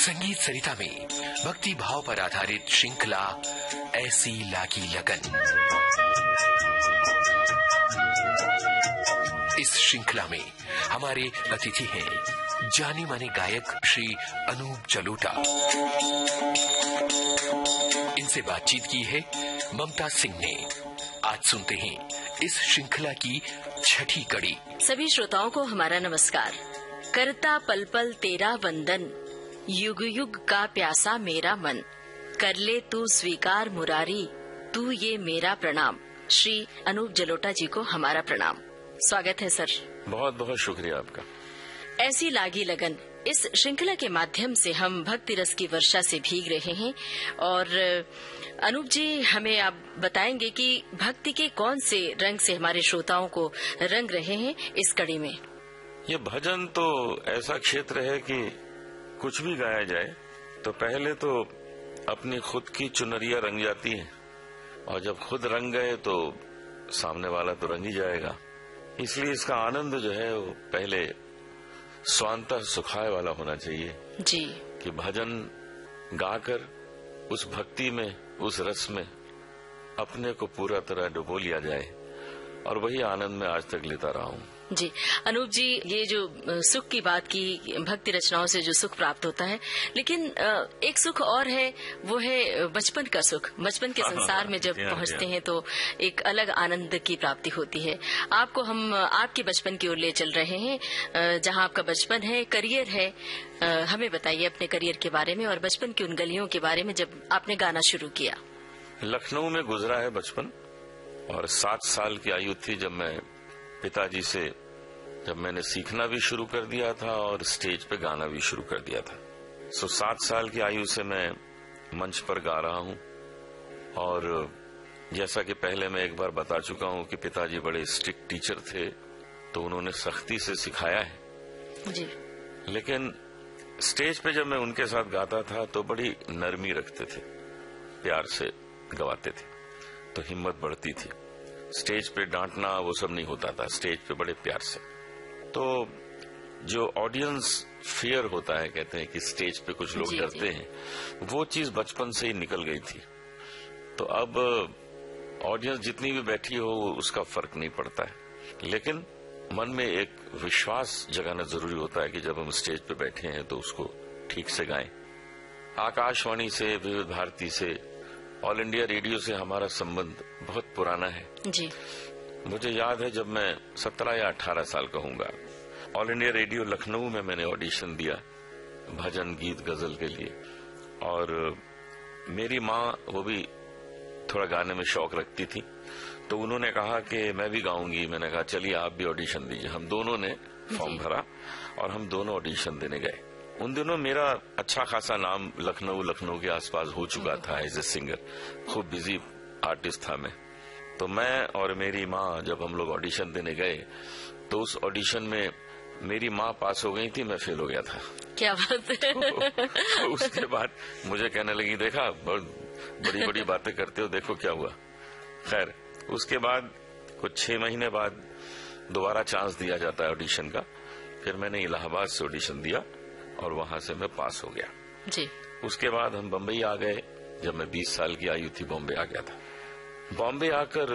संगीत सरिता में भक्ति भाव पर आधारित श्रृंखला ऐसी लागी लगन। इस श्रृंखला में हमारे अतिथि हैं जाने माने गायक श्री अनूप जलोटा। इनसे बातचीत की है ममता सिंह ने। आज सुनते हैं इस श्रृंखला की छठी कड़ी। सभी श्रोताओं को हमारा नमस्कार। करता पल पल तेरा वंदन, युग युग का प्यासा मेरा मन, कर ले तू स्वीकार मुरारी, तू ये मेरा प्रणाम। श्री अनूप जलोटा जी को हमारा प्रणाम। स्वागत है सर। बहुत बहुत शुक्रिया आपका। ऐसी लागी लगन, इस श्रृंखला के माध्यम से हम भक्ति रस की वर्षा से भीग रहे हैं। और अनूप जी, हमें आप बताएंगे कि भक्ति के कौन से रंग से हमारे श्रोताओं को रंग रहे हैं इस कड़ी में। ये भजन तो ऐसा क्षेत्र है कि कुछ भी गाया जाए तो पहले तो अपनी खुद की चुनरिया रंग जाती है, और जब खुद रंग गए तो सामने वाला तो रंग ही जाएगा। इसलिए इसका आनंद जो है वो पहले स्वांतः सुखाय वाला होना चाहिए जी, कि भजन गाकर उस भक्ति में, उस रस में अपने को पूरा तरह डुबो लिया जाए, और वही आनंद में आज तक लेता रहा हूँ। जी अनूप जी, ये जो सुख की बात की, भक्ति रचनाओं से जो सुख प्राप्त होता है, लेकिन एक सुख और है, वो है बचपन का सुख। बचपन के संसार में जब पहुंचते हैं तो एक अलग आनंद की प्राप्ति होती है। आपको हम आपके बचपन की ओर ले चल रहे हैं, जहां आपका बचपन है, करियर है। हमें बताइए अपने करियर के बारे में और बचपन की उन गलियों के बारे में जब आपने गाना शुरू किया। लखनऊ में गुजरा है बचपन, और 7 साल की आयु थी जब मैं पिताजी से मैंने सीखना भी शुरू कर दिया था और स्टेज पे गाना भी शुरू कर दिया था। 7 साल की आयु से मैं मंच पर गा रहा हूँ। और जैसा कि पहले मैं एक बार बता चुका हूँ कि पिताजी बड़े स्ट्रिक्ट टीचर थे, तो उन्होंने सख्ती से सिखाया है जी। लेकिन स्टेज पे जब मैं उनके साथ गाता था तो बड़ी नरमी रखते थे, प्यार से गवाते थे, तो हिम्मत बढ़ती थी। स्टेज पे डांटना वो सब नहीं होता था, स्टेज पे बड़े प्यार से। तो जो ऑडियंस फियर होता है, कहते हैं कि स्टेज पे कुछ लोग डरते हैं, वो चीज बचपन से ही निकल गई थी। तो अब ऑडियंस जितनी भी बैठी हो उसका फर्क नहीं पड़ता है, लेकिन मन में एक विश्वास जगाना जरूरी होता है कि जब हम स्टेज पे बैठे हैं तो उसको ठीक से गाएं। आकाशवाणी से, विविध भारती से, ऑल इंडिया रेडियो से हमारा संबंध बहुत पुराना है जी। मुझे याद है जब मैं 17 या 18 साल का हूँगा, ऑल इंडिया रेडियो लखनऊ में मैंने ऑडिशन दिया भजन, गीत, गजल के लिए। और मेरी माँ, वो भी थोड़ा गाने में शौक रखती थी, तो उन्होंने कहा कि मैं भी गाऊंगी। मैंने कहा चलिए आप भी ऑडिशन दीजिए। हम दोनों ने फॉर्म भरा और हम दोनों ऑडिशन देने गए। उन दिनों मेरा अच्छा खासा नाम लखनऊ के आसपास हो चुका था एज ए सिंगर। खूब बिजी आर्टिस्ट था मैं। तो मैं और मेरी माँ जब हम लोग ऑडिशन देने गए तो उस ऑडिशन में मेरी माँ पास हो गई थी, मैं फेल हो गया था। क्या बात है। तो उसके बाद मुझे कहने लगी, देखा बड़ी बड़ी बातें करते हो, देखो क्या हुआ। खैर, उसके बाद कुछ 6 महीने बाद दोबारा चांस दिया जाता है ऑडिशन का। फिर मैंने इलाहाबाद से ऑडिशन दिया और वहां से मैं पास हो गया जी। उसके बाद हम बम्बई आ गए। जब मैं 20 साल की आयु थी बॉम्बे आ गया था। बॉम्बे आकर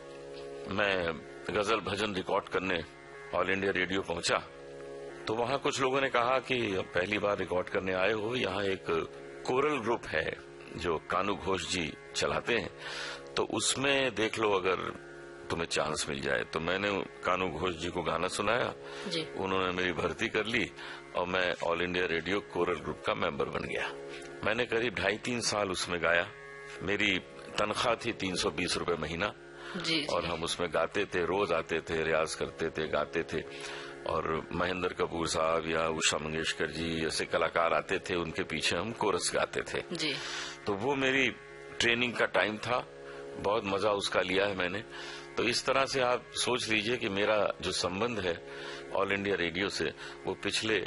मैं गजल भजन रिकॉर्ड करने ऑल इंडिया रेडियो पहुंचा, तो वहां कुछ लोगों ने कहा कि अब पहली बार रिकॉर्ड करने आए हो, यहाँ एक कोरल ग्रुप है जो कानू घोष जी चलाते हैं, तो उसमें देख लो अगर तुम्हें चांस मिल जाए। तो मैंने कानू घोष जी को गाना सुनाया जी। उन्होंने मेरी भर्ती कर ली और मैं all India radio coral group का मेंबर बन गया। मैंने करीब 2.5-3 साल उसमें गाया। मेरी तनख्वाह थी 320 रुपए महीना जी। और हम उसमें गाते थे, रोज आते थे, रियाज करते थे, गाते थे। और महेंद्र कपूर साहब या उषा मंगेशकर जी ऐसे कलाकार आते थे, उनके पीछे हम कोरस गाते थे जी। तो वो मेरी ट्रेनिंग का टाइम था, बहुत मजा उसका लिया है मैंने। तो इस तरह से आप सोच लीजिए कि मेरा जो संबंध है ऑल इंडिया रेडियो से वो पिछले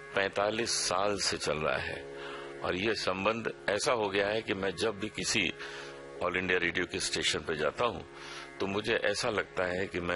45 साल से चल रहा है। और ये संबंध ऐसा हो गया है कि मैं जब भी किसी ऑल इंडिया रेडियो के स्टेशन पे जाता हूँ तो मुझे ऐसा लगता है कि मैं